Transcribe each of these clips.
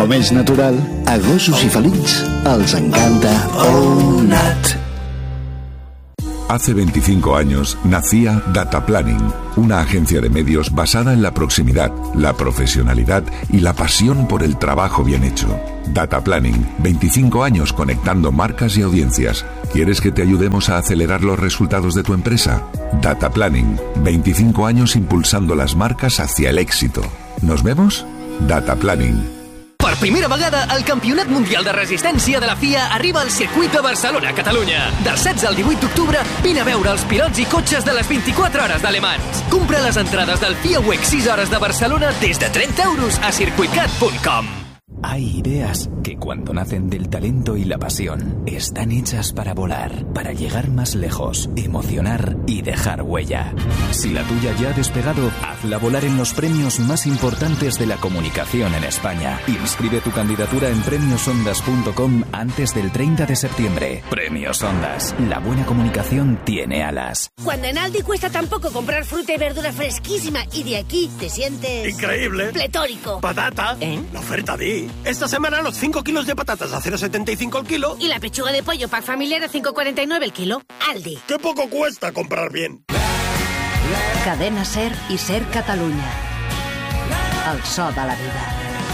Com és natural, a gossos i felins els encanta All Nat. Hace 25 años nacía Data Planning, una agencia de medios basada en la proximidad, la profesionalidad y la pasión por el trabajo bien hecho. Data Planning, 25 años conectando marcas y audiencias. ¿Quieres que te ayudemos a acelerar los resultados de tu empresa? Data Planning, 25 años impulsando las marcas hacia el éxito. ¿Nos vemos? Data Planning. Per primera vegada, el Campionat Mundial de Resistència de la FIA arriba al circuit de Barcelona, Catalunya. Del 16 al 18 d'octubre, vine a veure els pilots i cotxes de les 24 hores d'Ale Mans. Compra les entrades del FIA WEC 6 hores de Barcelona des de 30 euros a circuitcat.com. Hay ideas que cuando nacen del talento y la pasión están hechas para volar, para llegar más lejos, emocionar y dejar huella. Si la tuya ya ha despegado, hazla volar en los premios más importantes de la comunicación en España. Inscribe tu candidatura en premiosondas.com antes del 30 de septiembre. Premios Ondas. La buena comunicación tiene alas. Cuando en Aldi cuesta tan poco comprar fruta y verdura fresquísima y de aquí te sientes... ¡increíble! Pletórico. ¡Patata! La oferta di. Esta semana los 5 kilos de patatas a 0,75 el kilo. Y la pechuga de pollo pack familiar a 5,49 el kilo. Aldi. ¡Qué poco cuesta comprar bien! Cadena Ser i Ser Catalunya. El so de la vida.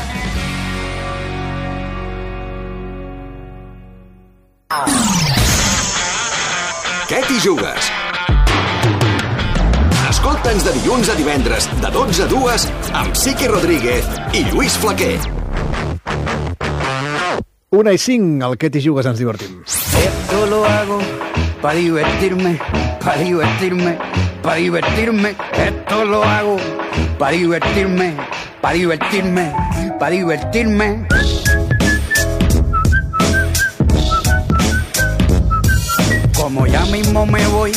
Què t'hi jugues? Escolta'ns de dilluns a divendres, de 12 a 2, amb Siqui Rodríguez i Lluís Flaquer. 1:05, al que t'hi jugues ens divertim. Esto lo hago para divertirme, para divertirme, para divertirme. Esto lo hago para divertirme, para divertirme, para divertirme. Como ya mismo me voy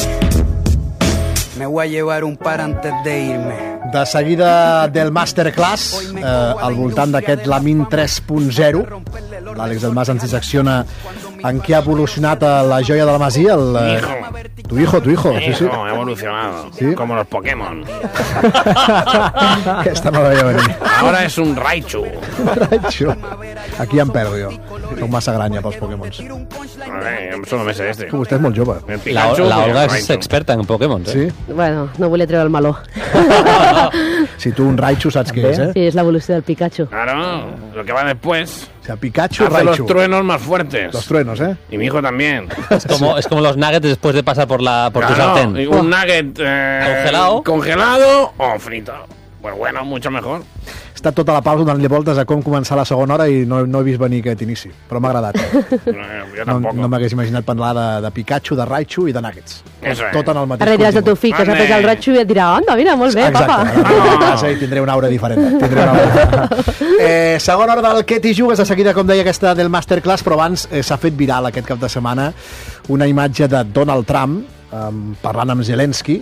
a llevar un par antes de irme. De seguida del Masterclass, al voltant d'aquest Lamin 3.0, l'Àlex del Mas ens dissecciona en què ha evolucionat la joia de la Masia, Tu hijo. Sí, sí. Ha evolucionado, ¿sí? Como los Pokémon. Aquesta no la veia venir. Ahora es un Raichu. Raichu. Aquí em perdo jo. Soc massa gran ja pels Pokémons. Solo me sé este. Que vostè és molt jove. La Olga és experta en Pokémon, Sí? Bueno, no volia treure el meló. Si tu un Raichu saps què és, eh? Sí, és l'evolució del Pikachu. Claro, lo que va después. O sea, Pikachu, hace Raichu. los truenos más fuertes. Los truenos, ¿eh? Y mi hijo también. Es como los nuggets después de pasar por tu sartén. Y un nugget congelado o frito. Pues bueno, mucho mejor. He estat tota la pausa donant-li voltes a com començar la segona hora i no he vist venir aquest inici, però m'ha agradat. Jo tampoc. No m'hagués imaginat parlar de Pikachu, de Raichu i de Nuggets. Tot en el mateix Ara diràs a tu fill que s'ha pres el Raichu i et dirà, anda, mira, molt bé, papa. Exacte, tindré una aura diferent. Segona hora del que t'hi jugues, de seguida, com deia, aquesta del Masterclass, però abans s'ha fet viral aquest cap de setmana una imatge de Donald Trump parlant amb Zelensky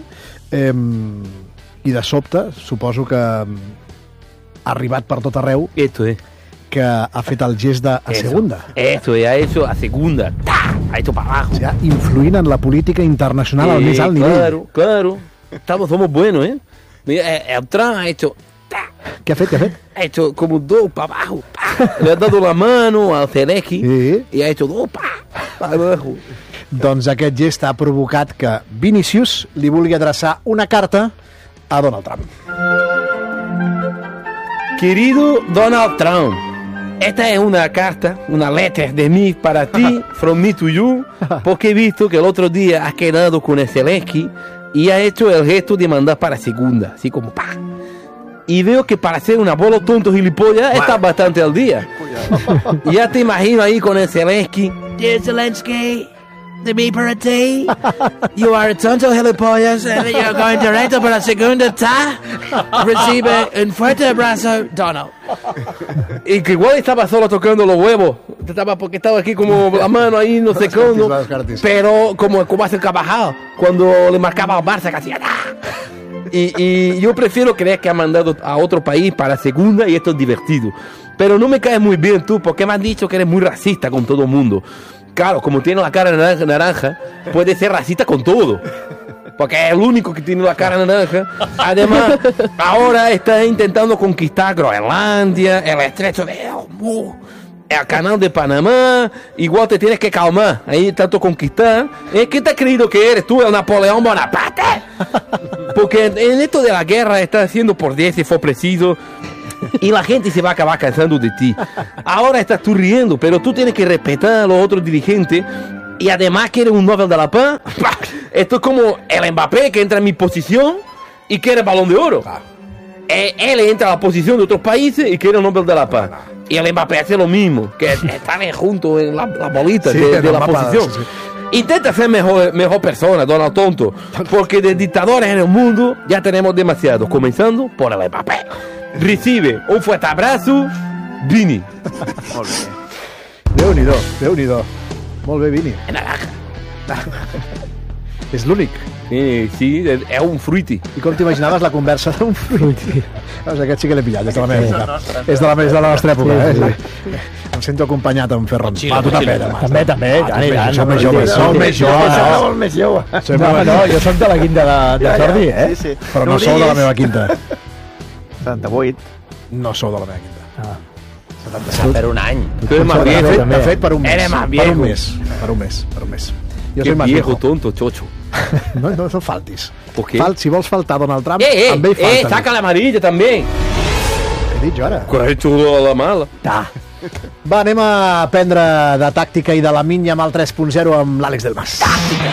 i de sobte, suposo que ha arribat per tot arreu que ha fet el gest de a segunda. Esto, ha hecho a segunda. Ha hecho para abajo. O sea, influint en la política internacional al més alt nivell. Claro. Somos buenos, ¿eh? Mira, el Trump ha hecho... ¿Qué ha fet? Ha hecho como dos para abajo. Le ha dado la mano a Zelensky y ha hecho dos para abajo. Doncs aquest gest ha provocat que Vinicius li vulgui adreçar una carta a Donald Trump. Querido Donald Trump, esta es una carta, una letter de mí para ti, from me to you, porque he visto que el otro día has quedado con el Zelensky y has hecho el gesto de mandar para segunda, así como ¡pah! Y veo que para ser un abuelo tonto gilipollas estás bastante al día. Ya te imagino ahí con el Zelensky. Dear Zelensky, de mí para ti, you are a tonto gilipollas and you're going directo para segunda ta. Recibe un fuerte abrazo, Donald. Y que igual estaba solo tocando los huevos, porque estaba aquí como la mano ahí, no sé cómo, pero como hace el Carvajal cuando le marcaba al Barça, que hacía y yo prefiero creer que ha mandado a otro país para segunda y esto es divertido. Pero no me caes muy bien tú, porque me has dicho que eres muy racista con todo el mundo. Claro, como tiene la cara naranja, puede ser racista con todo. porque es el único que tiene la cara naranja. Además, ahora está intentando conquistar Groenlandia, el estrecho de el canal de Panamá. Igual te tienes que calmar, ahí tanto conquistar. ¿Qué te has creído que eres tú, el Napoleón Bonaparte? Porque en esto de la guerra está haciendo por 10 si fue preciso. Y la gente se va a acabar cansando de ti. Ahora estás tú riendo, pero tú tienes que respetar a los otros dirigentes. Y además que eres un Nobel de la Paz. Esto es como el Mbappé que entra en mi posición y quiere el Balón de Oro. Él entra a la posición de otros países y quiere el Nobel de la Paz. Y el Mbappé hace lo mismo, que están juntos en la bolita de la posición. Sí. Intenta ser mejor persona, Donald Tonto, porque de dictadores en el mundo ya tenemos demasiados, comenzando por el Mbappé. Recibe un fuerte abrazo, Vini. Molt bé. Déu-n'hi-do. Molt bé, Vini. En naranja. És l'únic. Sí, és un fruiti. I com t'imaginaves la conversa d'un fruiti? Aquest sí que l'he pillat, és de la meva època. És de la nostra època, sí. Em sento acompanyat amb Ferran. Tu també, També. Som més joves. No, jo soc de la quinta de Jordi, Sí. Però no sou de la meva quinta. 78. No sou de la meva quinta. 77. Per un any. De fet, per un mes. Eres más viejo. Per un mes. Jo Qué soy más viejo, tonto, chocho. No faltis. ¿Por qué? Si vols faltar Donald Trump, amb ell falta. Saca la amarilla també. Què he dit jo ara? Que has hecho la mala. Va, anem a aprendre de tàctica i de la minya amb el 3.0 amb l'Àlex del Mas. Tàctica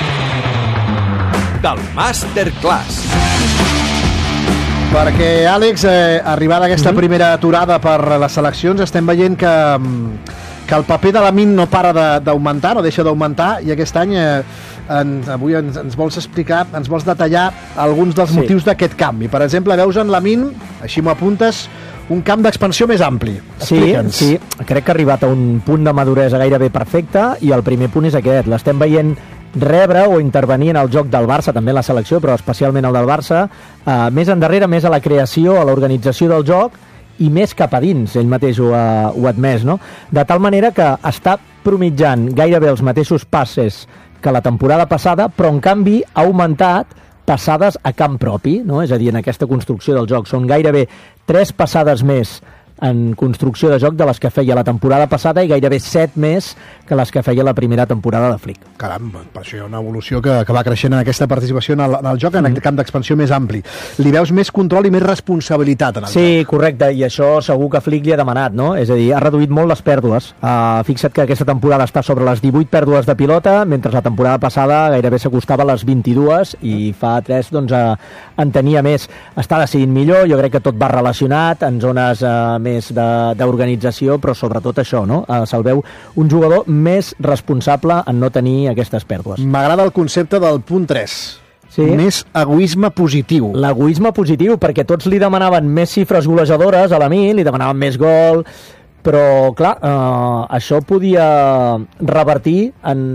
del Masterclass. Perquè, Àlex, arribada aquesta primera aturada per les seleccions, estem veient que el paper de la MIN no para d'augmentar, no deixa d'augmentar, i aquest any avui ens vols explicar, ens vols detallar alguns dels motius d'aquest canvi. Per exemple, veus en la MIN, així m'ho apuntes, un camp d'expansió més ampli. Sí, crec que ha arribat a un punt de maduresa gairebé perfecte, i el primer punt és aquest. L'estem veient rebre o intervenir en el joc del Barça, també en la selecció, però especialment el del Barça, més endarrere, més a la creació, a l'organització del joc, i més cap a dins, ell mateix ho ha admès, no? De tal manera que està promitjant gairebé els mateixos passes que la temporada passada, però en canvi ha augmentat passades a camp propi, no? És a dir, en aquesta construcció del joc. Són gairebé 3 passades més en construcció de joc de les que feia la temporada passada i gairebé 7 més que les que feia la primera temporada de Flick. Caram, per això hi ha una evolució que va creixent en aquesta participació en el joc, en aquest camp d'expansió més ampli. Li veus més control i més responsabilitat en el joc. Sí, correcte, i això segur que Flick li ha demanat, no? És a dir, ha reduït molt les pèrdues. Fixa't que aquesta temporada està sobre les 18 pèrdues de pilota, mentre la temporada passada gairebé s'acostava a les 22 i fa 3 doncs en tenia més. Està decidint millor, jo crec que tot va relacionat en zones més d'organització, però sobretot això, no? Se'l veu un jugador més responsable en no tenir aquestes pèrdues. M'agrada el concepte del punt 3. Sí. Més egoisme positiu. L'egoisme positiu, perquè tots li demanaven més xifres golejadores a la MIN, li demanaven més gol, però, clar, això podia revertir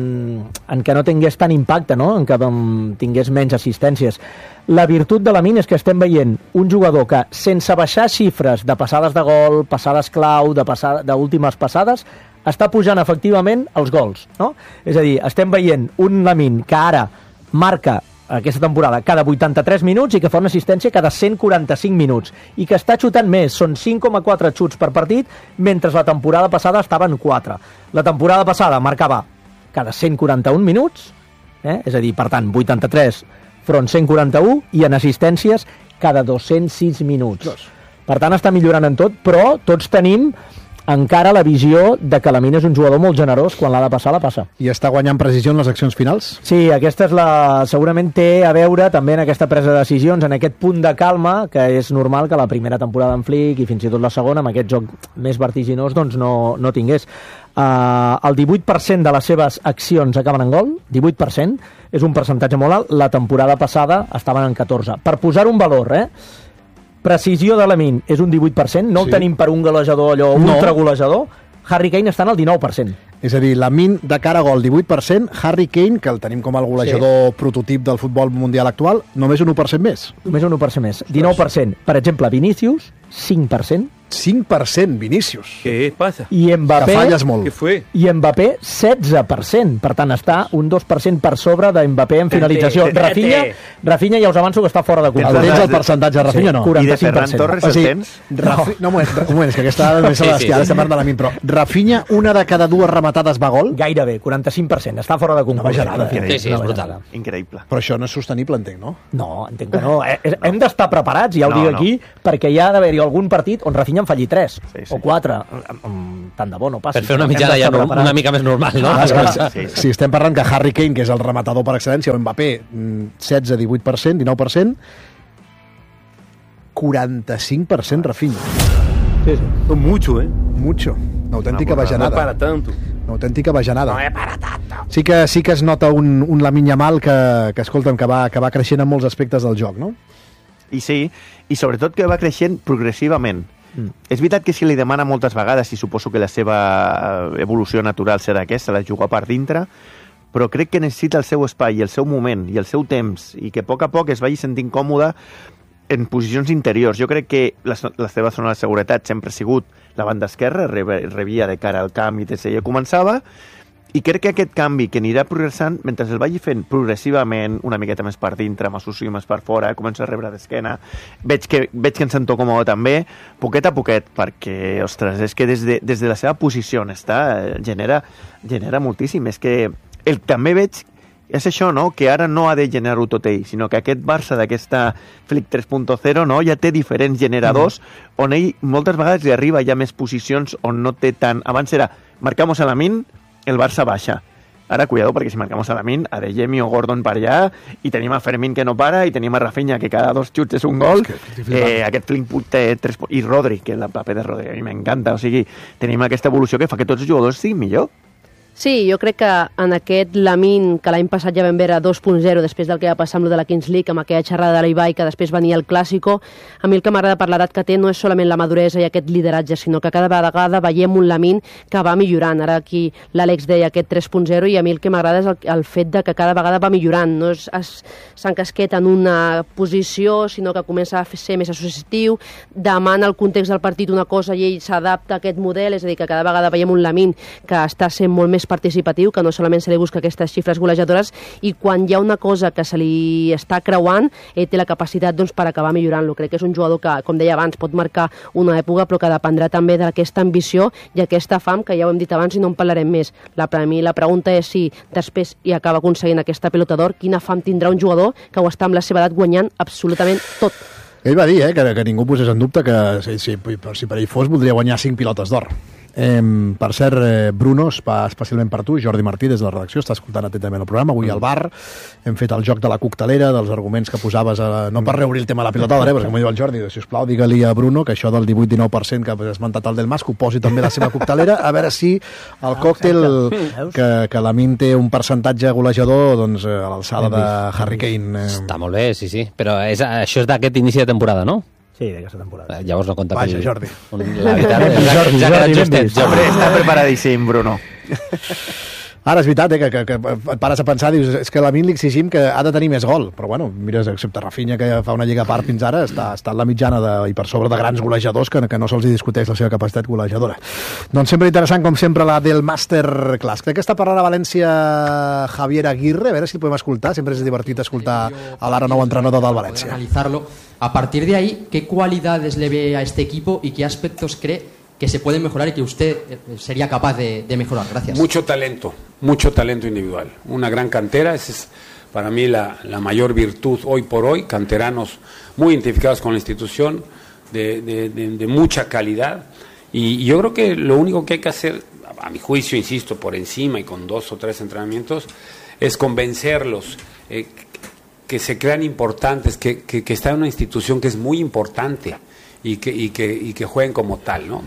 en que no tingués tant impacte, no? En que tingués menys assistències. La virtut de la MIN és que estem veient un jugador que, sense baixar xifres de passades de gol, passades clau, d'últimes passades, està pujant efectivament els gols, no? És a dir, estem veient un Lamine que ara marca aquesta temporada cada 83 minuts i que fa una assistència cada 145 minuts i que està xutant més, són 5,4 xuts per partit, mentre la temporada passada estava en 4. La temporada passada marcava cada 141 minuts, és a dir, per tant, 83 front 141, i en assistències cada 206 minuts. Per tant, està millorant en tot, però tots tenim encara la visió de que Lamine és un jugador molt generós, quan l'ha de passar, la passa. I està guanyant precisió en les accions finals? Sí, aquesta és segurament té a veure també en aquesta presa de decisions, en aquest punt de calma, que és normal que la primera temporada en Flick i fins i tot la segona, amb aquest joc més vertiginós, doncs no tingués. El 18% de les seves accions acaben en gol, 18%, és un percentatge molt alt. La temporada passada estaven en 14%. Per posar un valor, precisió de Lamine és un 18%, no el tenim per un golejador, allò ultragolejador. Harry Kane està en el 19%. És a dir, Lamine de cara a gol 18%, Harry Kane, que el tenim com el golejador prototip del futbol mundial actual, només un 1% més. Només un 1% més. 19%. Per exemple, Vinícius, 5%. 5% Vinícius. Què passa? I Mbappé... Que falles molt. Què fue? I Mbappé, 16%. Per tant, està un 2% per sobre de Mbappé en finalització. Rafinha ja us avanço que està fora de compte. Tens el percentatge de Rafinha, no? 45%. I de Ferran Torres el tens? No, un moment, és que aquesta només se l'estia, ara estem parlant de Lamine, però Rafinha, una de cada dues rematades va a gol? Gairebé, 45%. Està fora de concurs. No vaja nada. Sí, és brutal. Increïble. Però això no és sostenible, entenc, no? No, entenc que no. Hem d'estar preparats, ja ho dic aquí, perquè hi ha d'haver-hi algun partit on Rafinha en falli 3 o 4. Tant de bo no passi. Per fer una mitjana ja una mica més normal, no? Si estem parlant que Harry Kane, que és el rematador per excel·lència, o Mbappé, 16, 18%, 19%, 45% Rafinha. Sí. Mucho, Mucho. Una autèntica bajanada. No para tanto. Una autèntica bajanada. No es para tanto. Sí que es nota un Lamine Yamal que escolta'm, que va creixent en molts aspectes del joc, no? I sí, i sobretot que va creixent progressivament. És veritat que si li demana moltes vegades, i suposo que la seva evolució natural serà aquesta, la jugar per dintre, però crec que necessita el seu espai, el seu moment i el seu temps, i que a poc es vagi sentint còmode en posicions interiors. Jo crec que la seva zona de seguretat sempre ha sigut la banda esquerra, rebia de cara al camp i ella començava, i crec que aquest canvi que anirà progressant, mentre el vagi fent progressivament, una miqueta més per dintre, més sucio, més per fora, comença a rebre d'esquena, veig que em sento còmode també, poquet a poquet, perquè, ostres, és que des de la seva posició on està, genera moltíssim. És que també veig, és això, no?, que ara no ha de generar-ho tot ell, sinó que aquest Barça d'aquesta Flick 3.0, no?, ja té diferents generadors, on ell moltes vegades li arriba ja més posicions on no té tant... Abans era, marcamos a Lamine, el Barça baixa. Ara, cuidado, perquè si marcamos a Lamine, a De Jemi o Gordon per allà, i tenim a Fermín que no para, i tenim a Rafinha que cada 2 xuts és un gol, aquest Flinkput té 3... I Rodri, que el paper de Rodri a mi m'encanta, o sigui, tenim aquesta evolució que fa que tots els jugadors siguin millor. Sí, jo crec que en aquest Lamine, que l'any passat ja vam veure 2.0, després del que va passar amb lo de la Kings League, amb aquella xerrada de l'Ibai, que després venia el Clàssico, a mi el que m'agrada per l'edat que té no és solament la maduresa i aquest lideratge, sinó que cada vegada veiem un Lamine que va millorant. Ara aquí l'Àlex deia aquest 3.0, i a mi el que m'agrada és el fet de que cada vegada va millorant, no s'encasqueta en una posició, sinó que comença a ser més associatiu, demana el context del partit una cosa i ell s'adapta a aquest model, és a dir, que cada vegada veiem un Lamine que està sent molt més participatiu, que no solament se li busca aquestes xifres golejadores, i quan hi ha una cosa que se li està creuant, ell té la capacitat per acabar millorant-lo. Crec que és un jugador que, com deia abans, pot marcar una època, però que dependrà també d'aquesta ambició i aquesta fam, que ja ho hem dit abans i no en parlarem més. Per mi la pregunta és si després hi acaba aconseguint aquesta pilota d'or, quina fam tindrà un jugador que ho està amb la seva edat guanyant absolutament tot. Ell va dir que ningú posés en dubte que si per ell fos voldria guanyar 5 pilotes d'or. Per cert, Bruno, especialment per tu, Jordi Martí des de la redacció, està escoltant atentament el programa. Avui al bar hem fet el joc de la coctelera, dels arguments que posaves, no per reobrir el tema de la pilota d'or, perquè com diu el Jordi, sisplau, digue-li a Bruno que això del 18-19% que has esmentat el del Mas, que ho posi també a la seva coctelera, a veure si el còctel que Lamine té un percentatge golejador a l'alçada de Harry Kane. Està molt bé, sí, però això és d'aquest inici de temporada, no? Sí, d'aquesta temporada. Llavors no compta. Vaja, Jordi. La veritat, ja quedat justet. Està preparadíssim, Bruno. Ara és veritat, que et pares a pensar, dius, és que a Lamine li exigim que ha de tenir més gol, però bueno, mires, excepte Rafinha, que fa una lliga a part fins ara, està en la mitjana i per sobre de grans golejadors que no se'ls discuteix la seva capacitat golejadora. Doncs sempre interessant, com sempre, la del Masterclass. Crec que està parlant a València Javier Aguirre, a veure si el podem escoltar, sempre és divertit escoltar a l'ara nou entrenador del València. Analizarlo. A partir de ahí, ¿qué cualidades le ve a este equipo y qué aspectos cree que se pueden mejorar y que usted sería capaz de mejorar? Gracias. Mucho talento individual, una gran cantera, esa es para mí la mayor virtud hoy por hoy, canteranos muy identificados con la institución, de mucha calidad, y yo creo que lo único que hay que hacer, a mi juicio, insisto, por encima y con 2 o 3 entrenamientos, es convencerlos, que se crean importantes, que están en una institución que es muy importante, y que jueguen como tal, ¿no?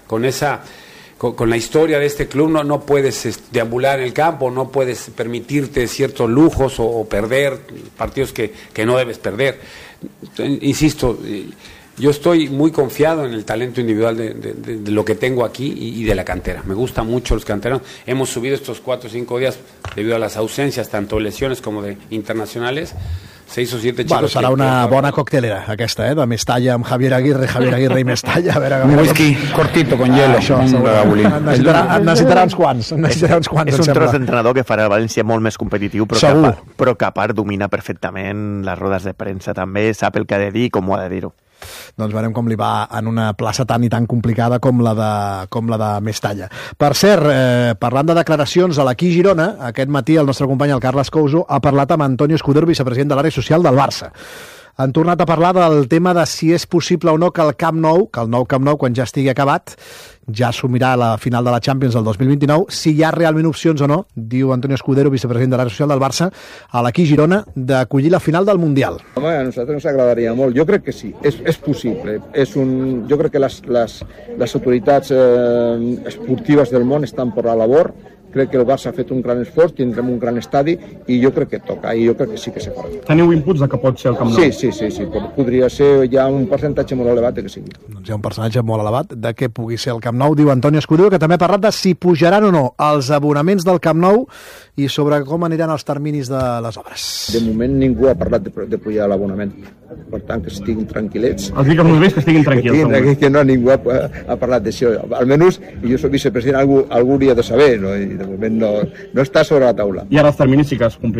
Con la historia de este club no puedes deambular en el campo, no puedes permitirte ciertos lujos o perder partidos que no debes perder. Insisto, Yo estoy muy confiado en el talento individual de lo que tengo aquí y de la cantera. Me gustan mucho los canteranos. Hemos subido estos 4 o 5 días debido a las ausencias, tanto lesiones como de internacionals. 6 o 7 chicos. Bueno, serà una bona coctelera, aquesta, de Mestalla amb Javier Aguirre i Mestalla. Un whisky cortito con hielo. Això, necessitarà uns quants. És un tros d'entrenador que farà València molt més competitiu, però que a part domina perfectament les rodes de premsa també, sap el que ha de dir i com ho ha de dir-ho. Doncs veurem com li va en una plaça tan i tan complicada com la de Mestalla. Per cert, parlant de declaracions a l'Aquí Girona, aquest matí el nostre company, el Carles Couso, ha parlat amb Antonio Escudero, vicepresident de l'àrea social del Barça. Han tornat a parlar del tema de si és possible o no que el nou Camp Nou, quan ja estigui acabat, ja assumirà la final de la Champions del 2029, si hi ha realment opcions o no, diu Antonio Escudero, vicepresident de l'àrea social del Barça, a l'Aquí Girona, d'acollir la final del Mundial. Home, a nosaltres ens agradaria molt. Jo crec que sí, és possible. Jo crec que les autoritats esportives del món estan per la labor. Crec que el Barça ha fet un gran esforç, tindrem un gran estadi i jo crec que toca, i jo crec que sí que se farà. Teniu inputs de que pot ser el Camp Nou? Sí, podria ser ja un percentatge molt elevat de que sigui. Doncs hi ha un percentatge molt elevat de que pugui ser el Camp Nou, diu Antonio Escudero, que també ha parlat de si pujaran o no els abonaments del Camp Nou i sobre com aniran els terminis de les obres. De moment ningú ha parlat de pujar l'abonament, per tant que estiguin tranquil·lets. Els dic als meus que estiguin tranquils. Que no, ningú ha parlat d'això. Almenys, jo soc vicepresident, algú hauria de saber, no? I de moment no està sobre la taula. I ara els terminis sí que es compliran.